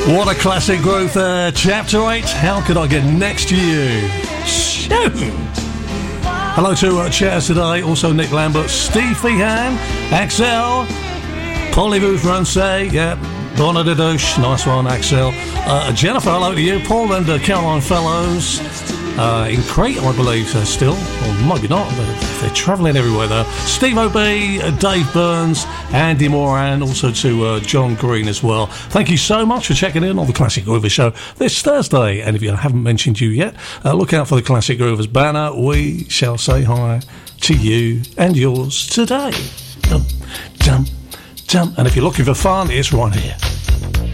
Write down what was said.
What a classic growth there. Chapter 8, How Could I Get Next to You? Shoot! Hello to Chairs today, also Nick Lambert, Steve Feehan, Axel, Polly-Vu Francais, yeah, Donna de Douche, nice one, Axel. Jennifer, hello to you, Paul and Caroline Fellows, in Crete, I believe, still, or maybe not, they're travelling everywhere though. Steve O.B., Dave Burns, Andy Moran, also to John Green as well. Thank you so much for checking in on the Classic Groovers show this Thursday, and if I haven't mentioned you yet, look out for the Classic Groovers banner. We shall say hi to you and yours today. Jump, jump, jump, and if you're looking for fun, it's right here.